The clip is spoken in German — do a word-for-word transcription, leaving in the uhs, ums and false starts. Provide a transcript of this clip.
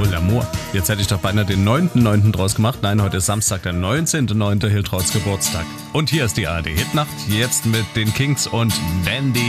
Oh, L'amour. Jetzt hätte ich doch beinahe den neunten neunten draus gemacht. Nein, heute ist Samstag, der neunzehnten neunten Hiltrauts Geburtstag. Und hier ist die A R D Hitnacht, jetzt mit den Kings und Wendy.